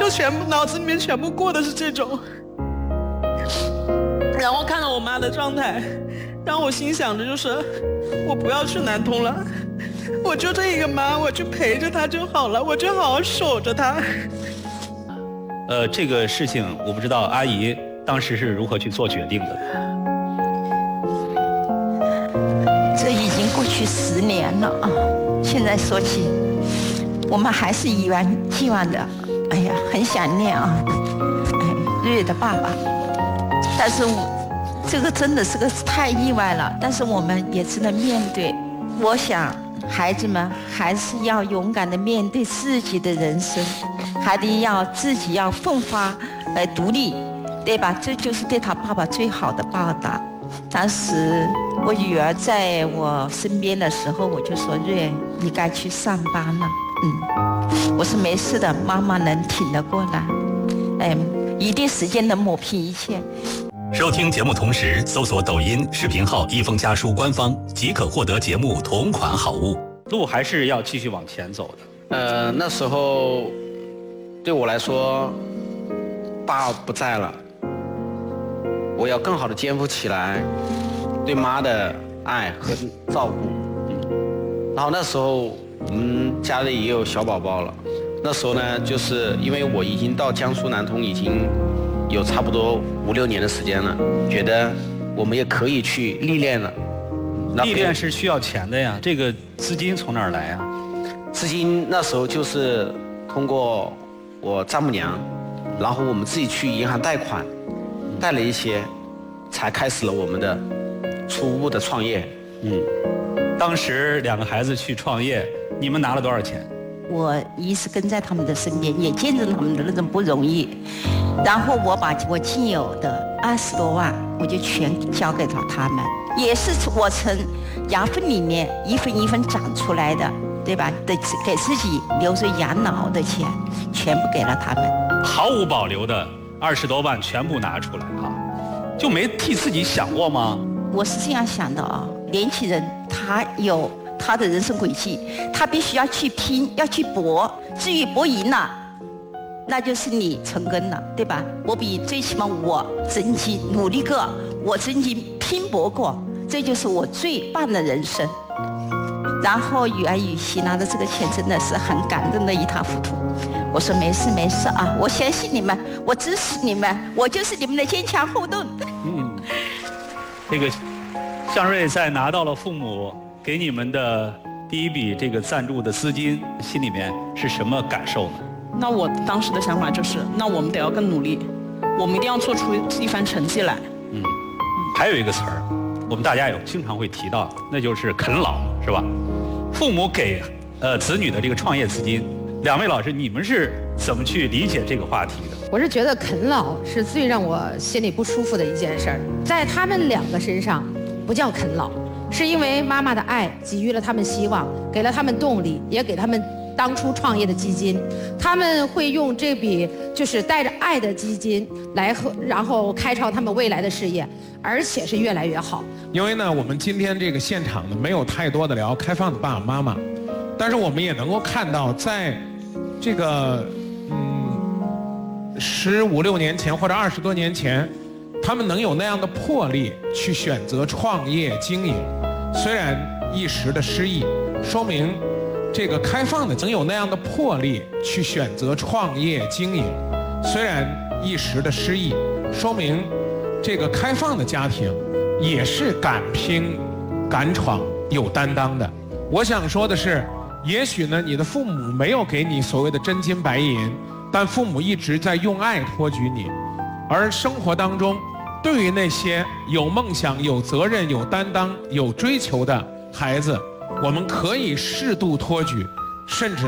脑子里面全部过的是这种。然后看到我妈的状态，让我心想着就是，我不要去南通了，我就这一个妈，我去陪着她就好了，我就好好守着她。 这个事情我不知道阿姨当时是如何去做决定的。 这已经过去10年了啊！现在说起，我们还是一如既往的，哎呀，很想念啊，瑞瑞的爸爸。但是这个真的是个太意外了，但是我们也只能面对。我想孩子们还是要勇敢地面对自己的人生，还得要自己要奋发独立，对吧？这就是对他爸爸最好的报答。当时我女儿在我身边的时候，我就说：“瑞，你该去上班了。”我说没事的，妈妈能挺得过来。一定时间能抹平一切。 收听节目同时搜索抖音视频号一封家书官方，即可获得节目同款好物。 路还是要继续往前走的。那时候对我来说，爸不在了，我要更好的肩负起来对妈的爱和照顾。然后那时候我们家里也有小宝宝了，那时候呢，就是因为我已经到江苏南通已经有差不多5、6年的时间了，觉得我们也可以去历练了。 历练是需要钱的呀，这个资金从哪儿来啊？ 资金那时候就是通过我丈母娘，然后我们自己去银行贷款，贷了一些，才开始了我们的初步的创业。 当时2个孩子去创业，你们拿了多少钱？ 我一直跟在他们的身边，也见证他们的那种不容易。然后我把我仅有的20多万，我就全交给了他们，也是我从牙缝里面一分一分长出来的，对吧？给自己留着养老的钱，全部给了他们， 毫无保留的20多万全部拿出来啊，就没替自己想过吗？ 我是这样想的啊，年轻人他有他的人生轨迹，他必须要去拼，要去搏。至于搏赢了，那就是你成功了，对吧？最起码我曾经努力过，我曾经拼搏过，这就是我最棒的人生。然后雨儿雨熙拿的这个钱真的是很感动的一塌糊涂。我说没事没事啊，我相信你们，我支持你们，我就是你们的坚强后盾。 这个向瑞在拿到了父母给你们的第一笔这个赞助的资金，心里面是什么感受呢？ 那我当时的想法就是，那我们得要更努力，我们一定要做出一番成绩来。 还有一个词儿，我们大家有经常会提到，那就是啃老，是吧？父母给子女的这个创业资金，2位老师，你们是怎么去理解这个话题的？ 我是觉得啃老是最让我心里不舒服的一件事儿，在他们2个身上不叫啃老，是因为妈妈的爱给予了他们希望，给了他们动力，也给他们当初创业的基金。他们会用这笔就是带着爱的基金然后开创他们未来的事业，而且是越来越好。 因为呢，我们今天这个现场呢，没有太多的聊开放的爸爸妈妈，但是我们也能够看到，在这个15、16年前或者20多年前，他们能有那样的魄力去选择创业经营，虽然一时的失意，说明这个开放的能有那样的魄力去选择创业经营，虽然一时的失意，说明这个开放的家庭也是敢拼、敢闯、有担当的。我想说的是，也许呢，你的父母没有给你所谓的真金白银，但父母一直在用爱托举你。而生活当中，对于那些有梦想、有责任、有担当、有追求的孩子，我们可以适度托举，甚至